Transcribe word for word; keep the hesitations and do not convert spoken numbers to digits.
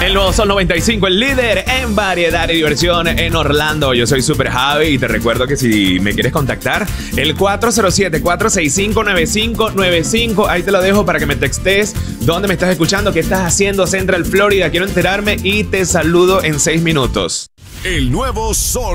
El nuevo Sol noventa y cinco, el líder en variedad y diversión en Orlando. Yo soy Super Javi y te recuerdo que si me quieres contactar, el cuatro cero siete, cuatro seis cinco, nueve cinco nueve cinco. Ahí te lo dejo para que me textes dónde me estás escuchando, qué estás haciendo, Central Florida. Quiero enterarme y te saludo en seis minutos. El nuevo Sol